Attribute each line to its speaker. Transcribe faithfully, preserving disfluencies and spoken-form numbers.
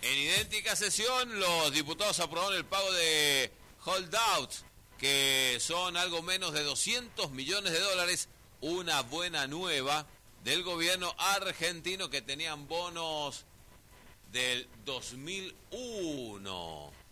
Speaker 1: En idéntica sesión, los diputados aprobaron el pago de holdouts, que son algo menos de doscientos millones de dólares, una buena nueva del gobierno argentino, que tenían bonos del dos mil uno.